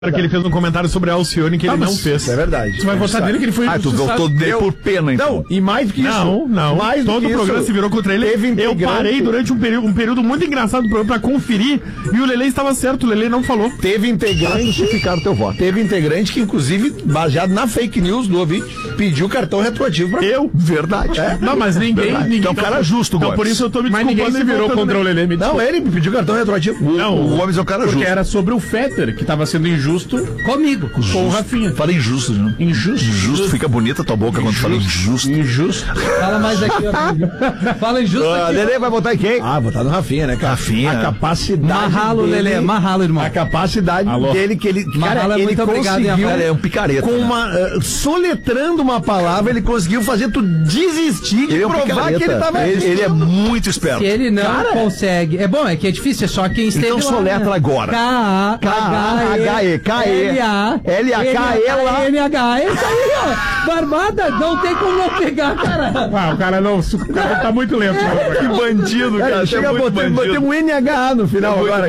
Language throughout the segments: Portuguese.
que ele fez um comentário sobre a Alcione que ele não fez. É verdade. Tu vai votar nele que ele foi tu votou dele por pena, então. Não, e mais do que isso. Não. Mais todo o programa se virou contra ele. Eu parei durante um período muito engraçado do programa pra conferir e o Lelê estava certo, o Lelê não falou. Teve integrante... justificar o teu voto. Teve integrante que, inclusive, baseado na fake news do ouvinte, pediu cartão retroativo pra... Verdade. Não, mas ninguém... É um cara justo, Então, Gomes. por isso eu tô me desculpando. Mas ninguém se virou contra o Lelê, Não, ele pediu cartão retroativo. O Gomes é um cara Porque justo. era sobre o Fetter, que tava sendo injusto comigo, com o Rafinha. Fala injusto, né? Injusto. Fica bonita a tua boca quando fala injusto. Injusto. Fala mais aqui, ó. Fala injusto aqui. Lelê vai votar em quem? Votar no Rafinha, né, cara? Rafinha. A capacidade Marralo, dele... Lelê, marralo, irmão. A capacidade dele que ele... Marralo, ele muito obrigado, conseguiu... Ele é um picareta. Com uma... soletrando uma palavra, ele conseguiu fazer tu desistir de Ele é um provar picareta. que ele tava... Ele é muito esperto. Se ele não consegue... É bom, é que é difícil, é só quem esteve Então lá, soletra né? agora. K-A-H-E-L-A-K-E-L-A-N-H. É isso aí, ó. Barbada, não tem como não pegar, cara. O cara tá muito lento. Que bandido, cara. Chega a botar um NH no final agora.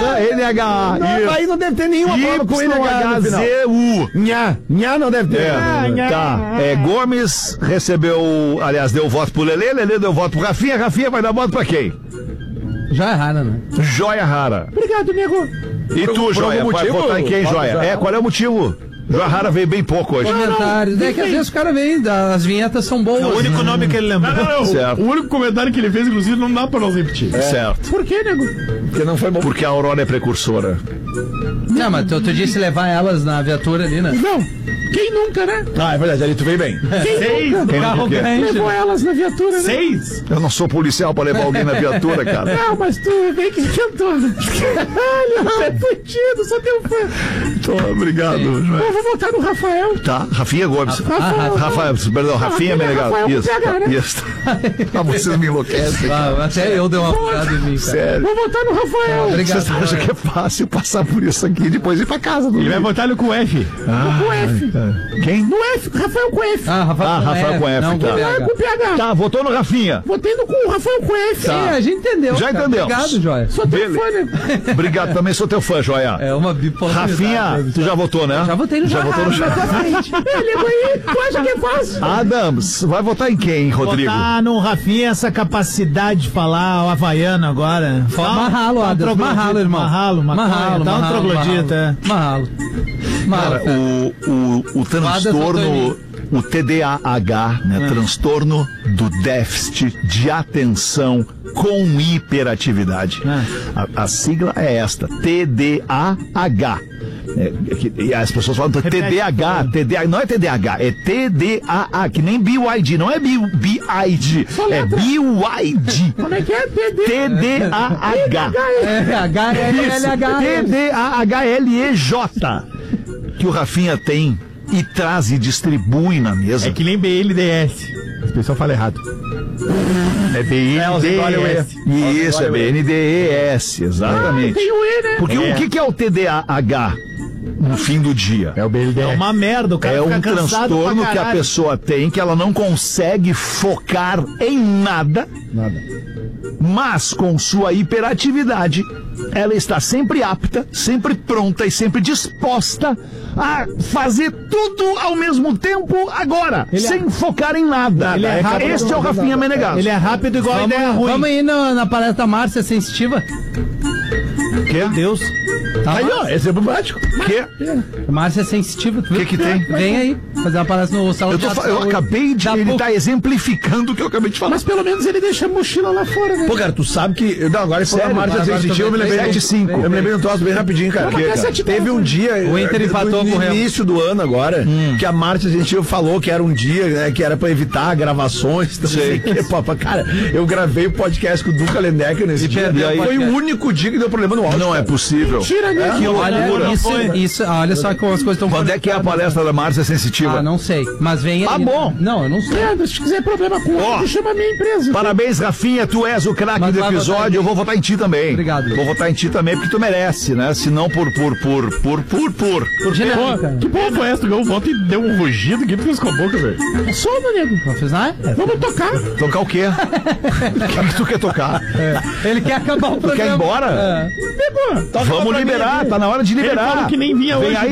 NH. Aí não deve ter nenhuma prova com NH no final. YHZU. Nha não deve ter. Tá. Gomes recebeu, aliás, deu voto pro Lelê deu voto pro Rafinha. Rafinha vai dar voto pra quem? Já é rara, né? Joia Rara. Obrigado, nego. E tu, Joia, vai votar em quem, Joia? Qual é o motivo? Joia Rara veio bem pouco hoje. Comentários. É que às vezes o cara vem, as vinhetas são boas. É o único nome que ele lembrou. Certo. O único comentário que ele fez, inclusive, não dá pra nós repetir. Certo. Por que, nego? Porque não foi bom. Porque a Aurora é precursora. Não, mas tu disse levar elas na viatura ali, né? Não. Quem nunca, né? É verdade, ali tu veio bem. Seis. Carro grande. Levou elas na viatura, né? 6. Eu não sou policial pra levar alguém na viatura, cara. Não, mas tu bem que tentou, né? Ele é fudido, só teu fã. Obrigado, Joia. Eu vou votar no Rafael. Tá, Rafinha Gomes. Rafael. Perdão, Rafinha Menegaso. Rafael com Isso. PH, né? Isso. Vocês me enlouquecem. Até eu dei uma fugada em mim, cara. Sério. Vou votar no Rafael. Obrigado. Vocês acham que é fácil passar por isso aqui e depois ir pra casa? Ele vai votar no com F. Com F. Quem? No F, Rafael com F. Rafael com F, Não, tá. com Não é PH. com PH. Tá, votou no Rafinha. Votei com o Rafael com F. Sim, a gente entendeu. Já cara. entendemos. Obrigado, Joia. Sou teu fã, né? Obrigado, também sou teu fã, Joia. É uma bipolaridade. Rafinha, tu já votou, né? Já votei no Já votou no Joia. Nego aí, tu acha que é fácil? Adams, vai votar em quem, Rodrigo? Votar no Rafinha, essa capacidade de falar o havaiano agora. Marralo, Adams. Marralo, irmão. Marralo. Dá um troglodita. Marralo. Cara, o transtorno, o TDAH, né? Transtorno do déficit de atenção com hiperatividade. A sigla é esta, TDAH. E as pessoas falam TDAH, não é TDAH, é TDAH, que nem BYD, não é BID, é BYD. Como é que é? TDAH. TDAHLEJ. Que o Rafinha tem e traz e distribui na mesa. É que nem BNDS. As pessoas falam errado. É BNDES. Isso, é BNDES, exatamente. Tem o E, né? Porque o que é o TDAH no fim do dia? É o BNDS. É uma merda, o cara É um fica cansado transtorno pra que a caralho. pessoa tem, que ela não consegue focar em nada. Mas com sua hiperatividade, ela está sempre apta, sempre pronta e sempre disposta a fazer tudo ao mesmo tempo agora, sem focar em nada. Ele é rápido. Este é o Rafinha Menegaso. Ele é rápido igual a ideia ruim. Vamos ir na palestra da Márcia Sensitiva? Meu Deus. Aí, ó, exemplo prático. Márcia Sensitiva. O que tem? Vem aí, fazer uma palestra no salão de Eu acabei de... Ele tá exemplificando o que eu acabei de falar. Mas pelo menos ele deixa a mochila lá fora, né? Pô, cara, tu sabe que... Não, agora ele falou a marcha sensitiva, eu me lembrei... 7-5. Eu me lembrei de um troço bem rapidinho, cara. Mas é 7-5, Teve um dia... O Inter empatou com o no Remo. início do ano agora, que a marcha sensitiva falou que era um dia, né, que era pra evitar gravações, não sei o que. Cara, eu gravei o podcast com o Duca Lendecker nesse dia. perdeu o Foi o podcast. único dia que deu problema no áudio. Não é possível. Tira, né? Que loucura. Olha só como as coisas estão... Quando é que é a palestra da Márcia Sensitiva? Ah, não sei. Mas vem aí. bom. Não, eu não sei. Leandro, se quiser problema com Ó, ele, chama a minha empresa. Parabéns, Rafinha, tu és o craque Mas do vai votar em episódio. mim. Eu vou votar em ti também. Obrigado. Vou votar em ti também porque tu merece, né? Se não por. Dinâmica. Que porra foi essa? Tu ganhou um voto e deu um rugido. O que tu fez com a boca, velho? Soma, nego. Não fez nada? Vamos tocar. Tocar o quê? O que tu quer tocar? Ele quer acabar o Tu programa. quer ir embora? É. Vamos liberar. liberar, tá na hora de liberar. Ele falou que nem vinha Vem hoje. aí